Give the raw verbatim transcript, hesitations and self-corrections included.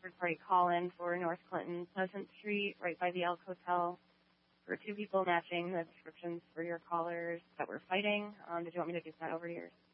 third-party call-in for North Clinton, Pleasant Street, right by the Elk Hotel, for two people matching the descriptions for your callers that were fighting. Um, did you want me to do that over yours?